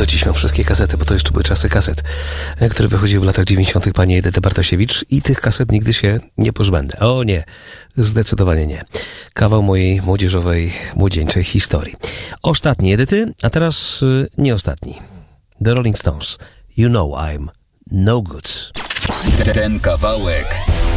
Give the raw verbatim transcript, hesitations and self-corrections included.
do dziś mam wszystkie kasety, bo to jeszcze były czasy kaset, które wychodziły w latach dziewięćdziesiątych pani Edyty Bartosiewicz i tych kaset nigdy się nie pozbędę. O nie, zdecydowanie nie. Kawał mojej młodzieżowej, młodzieńczej historii. Ostatni Edyty, a teraz y, nie ostatni. The Rolling Stones. You know I'm no good. Ten kawałek